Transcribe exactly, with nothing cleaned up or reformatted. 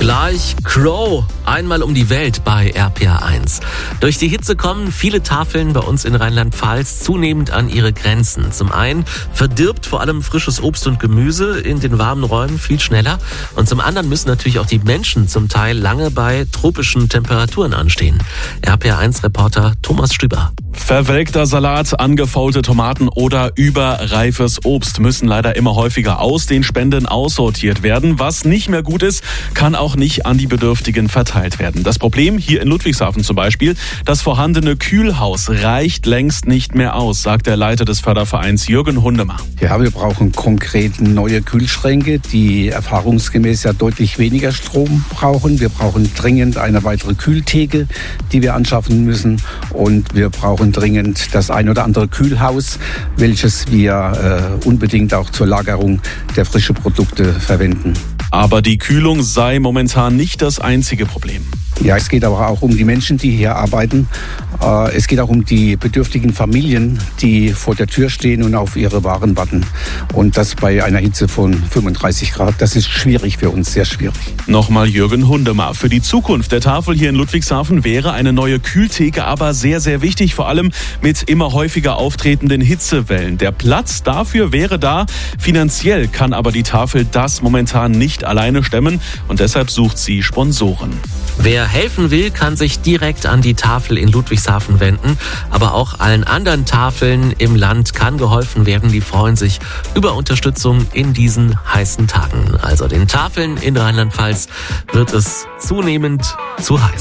Gleich Crow, einmal um die Welt bei R P R eins. Durch die Hitze kommen viele Tafeln bei uns in Rheinland-Pfalz zunehmend an ihre Grenzen. Zum einen verdirbt vor allem frisches Obst und Gemüse in den warmen Räumen viel schneller. Und zum anderen müssen natürlich auch die Menschen zum Teil lange bei tropischen Temperaturen anstehen. R P R eins-Reporter Thomas Stüber. Verwelkter Salat, angefaulte Tomaten oder überreifes Obst müssen leider immer häufiger aus den Spenden aussortiert werden. Was nicht mehr gut ist, kann auch nicht an die Bedürftigen verteilt werden. Das Problem hier in Ludwigshafen zum Beispiel: das vorhandene Kühlhaus reicht längst nicht mehr aus, sagt der Leiter des Fördervereins Jürgen Hundemer. Ja, wir brauchen konkret neue Kühlschränke, die erfahrungsgemäß ja deutlich weniger Strom brauchen. Wir brauchen dringend eine weitere Kühltheke, die wir anschaffen müssen. Und wir brauchen dringend das ein oder andere Kühlhaus, welches wir äh, unbedingt auch zur Lagerung der frischen Produkte verwenden. Aber die Kühlung sei momentan nicht das einzige Problem. Ja, es geht aber auch um die Menschen, die hier arbeiten. Es geht auch um die bedürftigen Familien, die vor der Tür stehen und auf ihre Waren warten. Und das bei einer Hitze von fünfunddreißig Grad. Das ist schwierig für uns, sehr schwierig. Nochmal Jürgen Hundemer. Für die Zukunft der Tafel hier in Ludwigshafen wäre eine neue Kühltheke aber sehr, sehr wichtig. Vor allem mit immer häufiger auftretenden Hitzewellen. Der Platz dafür wäre da. Finanziell kann aber die Tafel das momentan nicht alleine stemmen. Und deshalb sucht sie Sponsoren. Wer helfen will, kann sich direkt an die Tafel in Ludwigshafen wenden. Aber auch allen anderen Tafeln im Land kann geholfen werden. Die freuen sich über Unterstützung in diesen heißen Tagen. Also den Tafeln in Rheinland-Pfalz wird es zunehmend zu heiß.